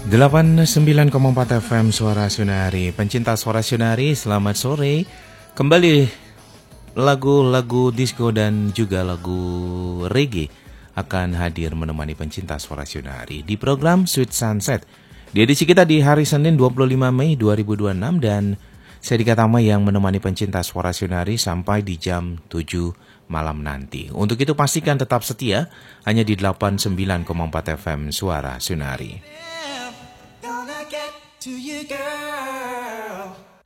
89,4 FM Suara Sunari. Pencinta Suara Sunari, selamat sore. Kembali lagu-lagu disco dan juga lagu reggae akan hadir menemani pencinta Suara Sunari di program Sweet Sunset. Di edisi kita di hari Senin 25 Mei 2026 dan saya Dika Tama yang menemani pencinta Suara Sunari sampai di jam 7 malam nanti. Untuk itu pastikan tetap setia hanya di 89,4 FM Suara Sunari. To you, girl.